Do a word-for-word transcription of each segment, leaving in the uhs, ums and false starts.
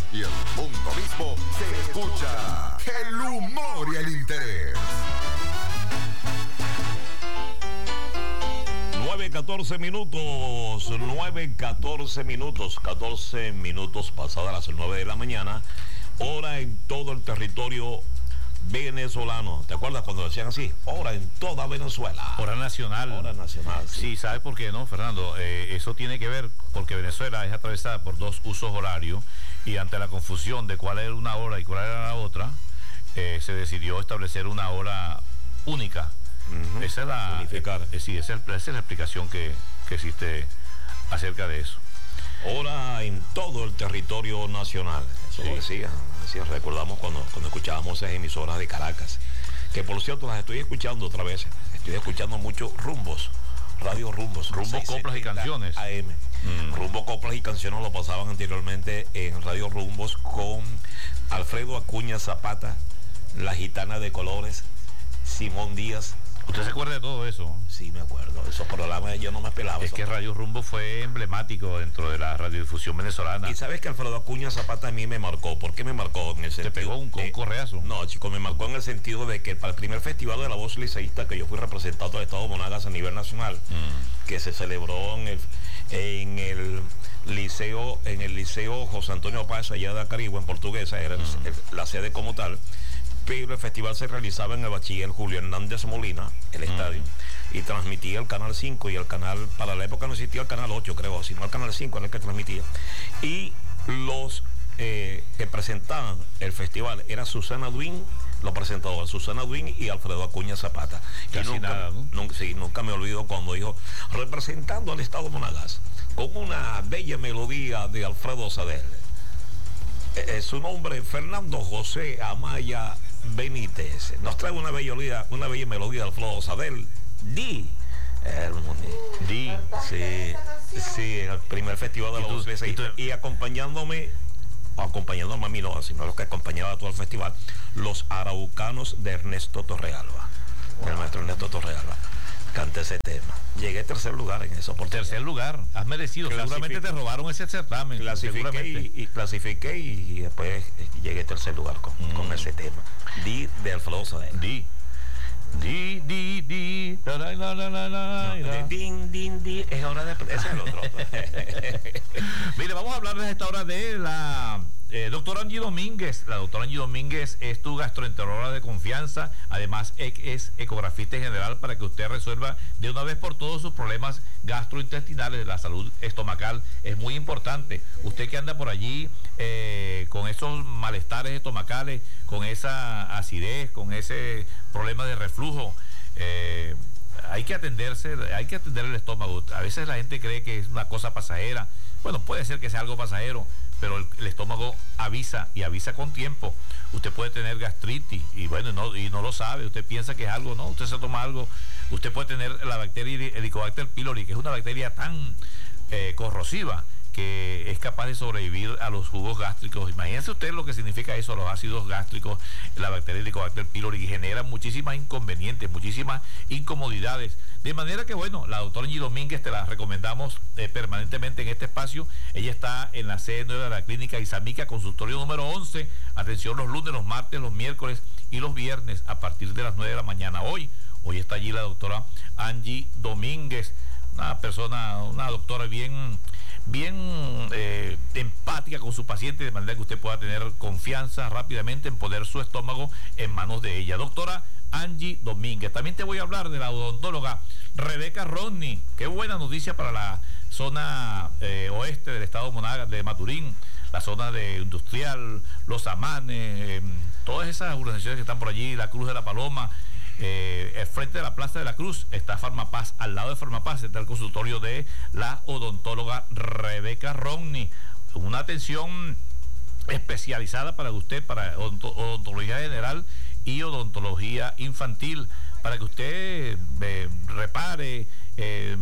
y el punto mismo se escucha el humor y el interés. nueve catorce minutos, nueve catorce minutos, catorce minutos pasadas las nueve de la mañana, hora en todo el territorio venezolano. ¿Te acuerdas cuando decían así? Hora en toda Venezuela. Hora nacional. Hora nacional. Sí, sí ¿sabes por qué, no, Fernando? Eh, eso tiene que ver porque Venezuela es atravesada por dos usos horarios y ante la confusión de cuál era una hora y cuál era la otra, eh, se decidió establecer una hora única. Uh-huh. Esa es la, Unificar. Eh, sí, esa es, esa es la explicación que, que existe acerca de eso. Hora en todo el territorio nacional. Eso sí. Lo decía, decía, recordamos cuando, cuando escuchábamos esas emisoras de Caracas, que por cierto las estoy escuchando otra vez. Estoy escuchando mucho Rumbos, Radio Rumbos. Rumbos, Coplas y Canciones. A M. Mm. Rumbos, Coplas y Canciones lo pasaban anteriormente en Radio Rumbos con Alfredo Acuña Zapata, La Gitana de Colores, Simón Díaz. ¿Usted se acuerda de todo eso? Sí, me acuerdo. Esos programas yo no me pelaba. Es que Radio Rumbo fue emblemático dentro de la radiodifusión venezolana. Y sabes que Alfredo Acuña Zapata a mí me marcó. ¿Por qué me marcó? En el sentido, ¿te pegó un, un correazo? No, chico, me marcó en el sentido de que para el primer festival de la voz liceísta que yo fui representado del Estado de Monagas a nivel nacional, mm. que se celebró en el, en el liceo, en el liceo José Antonio Paz allá de Acarigua, en Portuguesa, era mm. el, el, la sede como tal. Pero el festival se realizaba en el bachiller Julio Hernández Molina, el estadio, uh-huh. y transmitía el Canal cinco y el canal, para la época no existía el Canal ocho, creo, sino el Canal cinco era el que transmitía. Y los eh, que presentaban el festival era Susana Duin, los presentadores, Susana Duin y Alfredo Acuña Zapata. Casi y nunca, nada, ¿no? nunca, sí, nunca me olvido cuando dijo, representando al Estado Monagas, con una bella melodía de Alfredo Sadel. Eh, su nombre, Fernando José Amaya Benítez, nos trae una bella melodía, una bella melodía de Alfredo Sadel. Di, el, Di, sí, sí, el primer festival de la voz liceísta, y acompañándome, acompañándome a mí no, sino los que acompañaba a todo el festival, los araucanos de Ernesto Torrealba, wow. El maestro Ernesto Torrealba. Canté ese tema. Llegué a tercer lugar en eso. Por tercer lugar, has merecido. Clasific... Seguramente te robaron ese certamen. Clasifiqué y, y clasifiqué y, y después llegué a tercer lugar con, mm. con ese tema. Di de Alfredo Sadel. Di. Di, di, di. La, la, la, la, la, no, de din, din, di. Es hora de. Ese es el otro. Mire, vamos a hablarles a esta hora de la. Eh, doctora Angie Domínguez. La doctora Angie Domínguez es tu gastroenteróloga de confianza, además es ecografista en general para que usted resuelva de una vez por todos sus problemas gastrointestinales. La salud estomacal es muy importante. Usted que anda por allí eh, con esos malestares estomacales, con esa acidez, con ese problema de reflujo, eh, hay que atenderse, hay que atender el estómago. A veces la gente cree que es una cosa pasajera. Bueno, puede ser que sea algo pasajero, pero el, el estómago avisa y avisa con tiempo. Usted puede tener gastritis y bueno, no, y no lo sabe, usted piensa que es algo, no, usted se toma algo. Usted puede tener la bacteria Helicobacter pylori, que es una bacteria tan eh, corrosiva que es capaz de sobrevivir a los jugos gástricos. Imagínense usted lo que significa eso, los ácidos gástricos, la bacteria Helicobacter pylori, que genera muchísimas inconvenientes, muchísimas incomodidades. De manera que, bueno, la doctora Angie Domínguez te la recomendamos eh, permanentemente en este espacio. Ella está en la sede nueva de la clínica Isamica, consultorio número once. Atención los lunes, los martes, los miércoles y los viernes a partir de las nueve de la mañana. Hoy, hoy está allí la doctora Angie Domínguez, una persona, una doctora bien... bien eh, empática con su paciente, de manera que usted pueda tener confianza rápidamente en poner su estómago en manos de ella. Doctora Angie Domínguez. También te voy a hablar de la odontóloga Rebeca Rodney. Qué buena noticia para la zona eh, oeste del estado de Monagas, de Maturín, la zona de industrial, Los Amanes, eh, todas esas organizaciones que están por allí, la Cruz de la Paloma. Eh, al frente de la Plaza de la Cruz está Farmapaz, al lado de Farmapaz está el consultorio de la odontóloga Rebeca Rodney, una atención especializada para usted, para odontología general y odontología infantil, para que usted eh, repare, eh,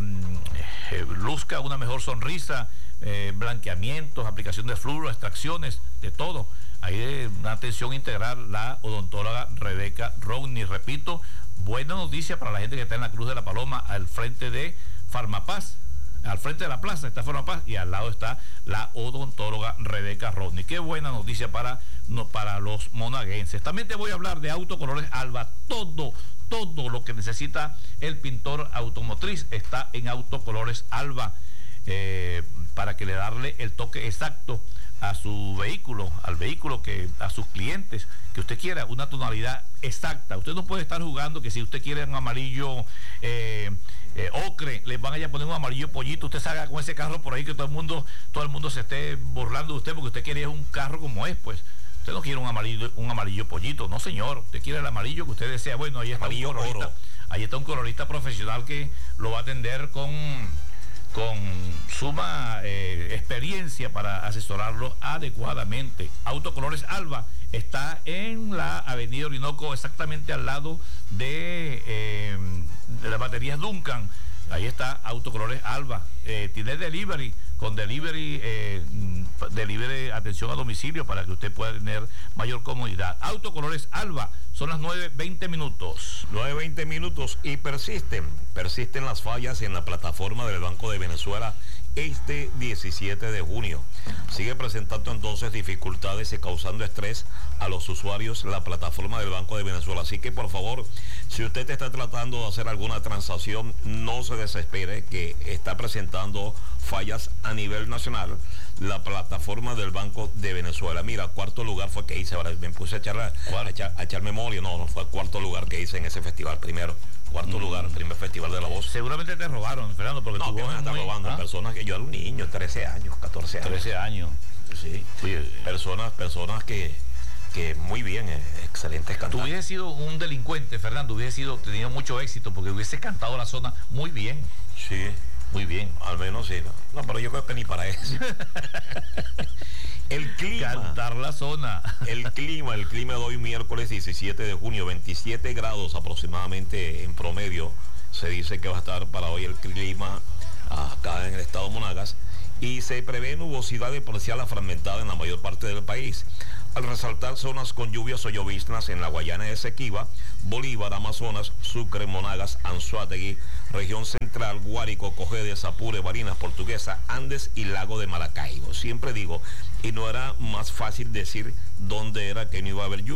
eh, luzca una mejor sonrisa, eh, blanqueamientos, aplicación de flúor, extracciones, de todo. Hay una atención integral, la odontóloga Rebeca Rodney. Repito, buena noticia para la gente que está en la Cruz de la Paloma, al frente de Farmapaz, al frente de la plaza está Foro Paz y al lado está la odontóloga Rebeca Rodney. Qué buena noticia para, no, para los monaguenses. También te voy a hablar de Autocolores Alba. Todo, todo lo que necesita el pintor automotriz está en Autocolores Alba, eh, para que le darle el toque exacto a su vehículo, al vehículo que a sus clientes, que usted quiera una tonalidad exacta. Usted no puede estar jugando que si usted quiere un amarillo eh, eh, ocre, le van a poner un amarillo pollito, usted salga con ese carro por ahí que todo el mundo, todo el mundo se esté burlando de usted porque usted quiere un carro como es, pues. Usted no quiere un amarillo, un amarillo pollito, no señor, usted quiere el amarillo que usted desea. Bueno, ahí está amarillo un colorista, oro. Ahí está un colorista profesional que lo va a atender con con suma eh, experiencia para asesorarlo adecuadamente. Autocolores Alba está en la avenida Orinoco, exactamente al lado de, eh, de las baterías Duncan. Ahí está Autocolores Alba. Eh, tiene delivery, con delivery, eh, delivery, atención a domicilio para que usted pueda tener mayor comodidad. Autocolores Alba, son las nueve veinte minutos. nueve veinte minutos y persisten, persisten las fallas en la plataforma del Banco de Venezuela este diecisiete de junio. Sigue presentando entonces dificultades y causando estrés a los usuarios la plataforma del Banco de Venezuela. Así que por favor, si usted está tratando de hacer alguna transacción, no se desespere, que está presentando fallas a nivel nacional la plataforma del Banco de Venezuela. Mira, cuarto lugar fue que hice, ahora me puse a echar, a echar, a echar memoria, no, no fue el cuarto lugar que hice en ese festival, primero. Cuarto mm. lugar, primer festival de la voz. Seguramente te robaron, Fernando, porque no, tu que voz me es está muy... robando. ¿Ah? Personas que yo era un niño, trece años, catorce años. trece años. Sí. Oye, personas, personas que, que muy bien, eh, excelentes cantantes. Tú hubieses sido un delincuente, Fernando, hubiese sido, tenido mucho éxito porque hubiese cantado la zona muy bien. Sí. Muy bien. Al menos sí. No, pero yo creo que ni para eso. El clima. Cantar la zona. El clima, el clima de hoy miércoles diecisiete de junio, veintisiete grados aproximadamente en promedio. Se dice que va a estar para hoy el clima acá en el estado de Monagas. Y se prevé nubosidad de parcial a fragmentada en la mayor parte del país, al resaltar zonas con lluvias o lloviznas en la Guayana Esequiba, Bolívar, Amazonas, Sucre, Monagas, Anzoátegui, región central, Guárico, Cojedes, Apure, Barinas, Portuguesa, Andes y Lago de Maracaibo. Siempre digo, y no era más fácil decir dónde era que no iba a haber lluvia.